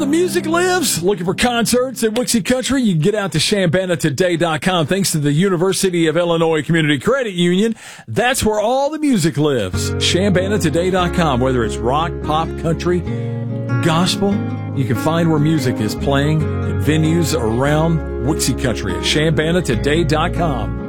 the music lives? Looking for concerts at Wixie Country? You can get out to ShambannaToday.com. Thanks to the University of Illinois Community Credit Union. That's where all the music lives. ShambannaToday.com. Whether it's rock, pop, country, gospel, you can find where music is playing at venues around Wixie Country at ShambannaToday.com.